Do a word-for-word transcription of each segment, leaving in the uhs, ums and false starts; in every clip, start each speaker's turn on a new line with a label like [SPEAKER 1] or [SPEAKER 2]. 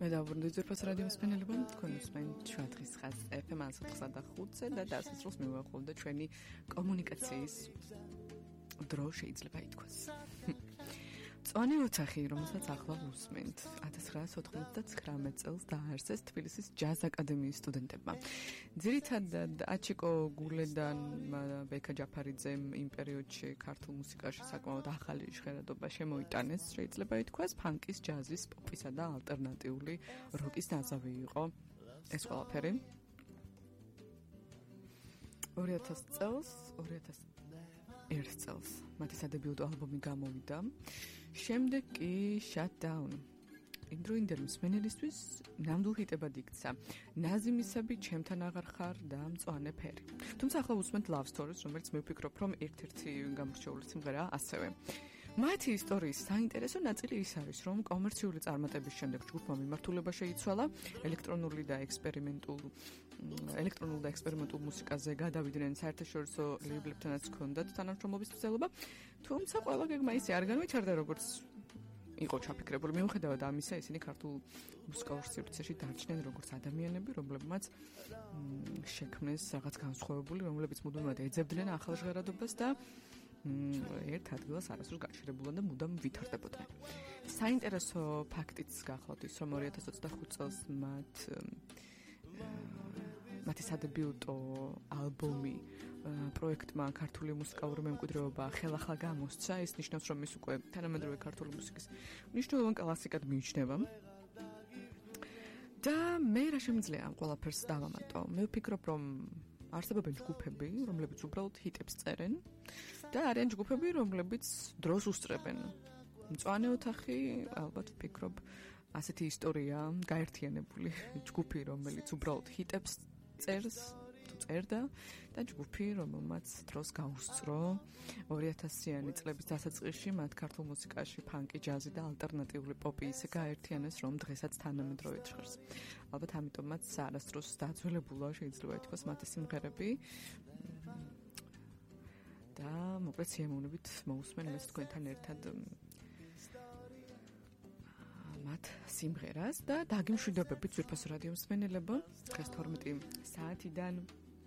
[SPEAKER 1] მე დავბრუნდი ძვირფას რადიო მსმენელებო, თქვენ უსმენთ ჩვენთვის ხაზ ეფ ემ ოცდაოთხ და ხუთზე და დასასრულს მივახვდა ჩვენი კომუნიკაციის დრო შეიძლება ითქვას. მწვანე ოთახი, რომელსაც ახლა უსმენთ, ათას ცხრაასი ოთხმოცდათვრამეტ წელს დააარსეს თბილისის ჯაზ აკადემიის სტუდენტებმა. ძირითადად აჩიკო გულედან ბექა ჯაფარიძემ იმ პერიოდში ქართულ მუსიკაში საკმაოდ ახალი ჟღერადობა შემოიტანეს, შეიძლება ითქვას, ფანკის, ჯაზის, პოპისა და ალტერნატიული როკის ნაზავი იყო ეს ყველაფერი. ორი ათას წელს, ორი ათას ერთ წელს მათი სადებიუტო ალბომი გამოვიდა. შემდეგ კი Shut Down. იმდროინდელი მსმენელისთვის ნამდვილ ჰიტებად იქცა. ნაზიმისები, ჩემთან აღარ ხარ და მწვანე ფერი. თუმცა ახლა უსმენთ Love Stories, რომელიც მე ვფიქრობ, რომ ერთ-ერთი გამორჩეული სიმღერაა ასევე. მათი ისტორიის საინტერესო ნაწილი ის არის, რომ კომერციული წარმატების შემდეგ ჯგუფმა მიმართულება შეიცვალა, ელექტრონული და ექსპერიმენტულ ელექტრონულ და ექსპერიმენტულ მუსიკაზე გადავიდნენ, საერთაშორისო ლეიბლებთანაც ჰქონდათ თანამშრომლობის ცდილობა, თუმცა ყველა გეგმა ისე არ განვითარდა, როგორც იყო ჩაფიქრებული. მიუხედავად ამისა, ისინი ქართულ მუსიკალურ სივრცეში დარჩნენ როგორც ადამიანები, რომლებმაც შექმნეს რაღაც განსხვავებული, რომლებიც მუდმივად ეძებდნენ ახალ ჟღერადობას და ერთ ადგილას არასდროს გაჩერებულან და მუდამ ვითარდებოდნენ. საინტერესო ფაქტიც გახლავთ ის, რომ ორი ათას ოცდახუთ წელს მათ მათი სადებიუტო ალბომი პროექტმა ქართული მუსიკალური მემკვიდრეობა ხელახლა გამოსცა. ეს ნიშნავს, რომ ის უკვე თანამედროვე ქართული მუსიკის მნიშვნელოვან კლასიკად მიიჩნევა. და მე რა შემიძლია ამ ყველაფერს დავამატო? მე ვფიქრობ, რომ არსებობენ ჯგუფები, რომლებიც უბრალოდ ჰიტებს წერენ და არიან ჯგუფები, რომლებიც დროს უსწრებენ. მწვანე ოთახი, ალბათ ვფიქრობ, ასეთი ისტორია გაერთიანებული ჯგუფი, რომელიც უბრალოდ ჰიტებს წერს, თუ წერდა და ჯგუფი, რომელმაც დროს გაუსწრო. ორი ათასიანი წლების დასაწყისში მათ ქართულ მუსიკაში ფანკი, ჯაზი და ალტერნატიული პოპი ისე გაერთიანეს, რომ დღესაც თანამედროვედ ჟღერს. ალბათ ამიტომაც არასდროს დაძველებულა შეიძლება ითქვას მათი სიმღერები. და მოკლედ სიამოვნებით მოусმენ მეც თქვენთან ერთად მათ სიმღერას და დაგიმშვიდობებით ძვირფასო რადიო მსმენელებო, დღეს თორმეტი საათიდან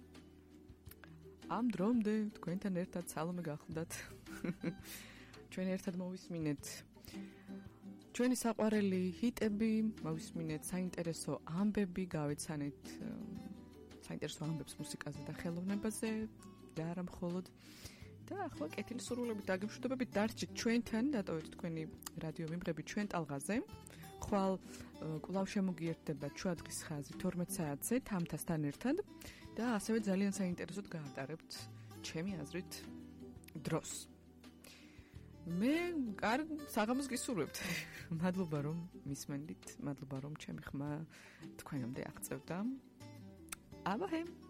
[SPEAKER 1] ამ დრომდე თქვენთან ერთად სალომე გახლდათ. ჩვენ ერთად მოვისმინეთ ჩვენი საყვარელი ჰიტები, მოვისმინეთ საინტერესო ამბები, გავეცანეთ საინტერესო ამბებს მუსიკაზე და ხელოვნებაზე და არა მხოლოდ. და ახლა კეთილი სურვილებით დაგიმშვიდობებით დარჩით ჩვენთან, დატოვეთ თქვენი რადიო მიმღები ჩვენ ტალღაზე. ხვალ კვლავ შემოგიერთდება ჩვადღის ხაზი თორმეტ საათზე თამთასთან ერთად და ასევე ძალიან საინტერესოდ გაატარებთ ჩემი აზრით დროს. მე კარგ საღამოს გისურვებთ. მადლობა რომ მისმენდით, მადლობა რომ ჩემი ხმა თქვენამდე აღწევდა. აბა ჰე